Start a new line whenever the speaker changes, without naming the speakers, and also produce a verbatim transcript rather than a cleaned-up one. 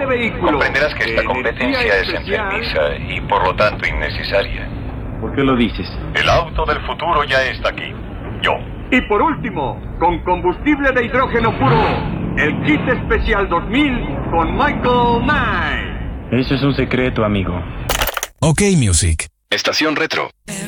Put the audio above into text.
vehículo.
Comprenderás que esta
de
competencia
energía
es
especial.
enfermiza y por lo tanto innecesaria.
¿Por qué lo dices?
El auto del futuro ya está aquí. Yo.
Y por último, con combustible de hidrógeno puro, el kit especial dos mil con Michael Knight.
Eso es un secreto, amigo.
OK Music.
Estación Retro.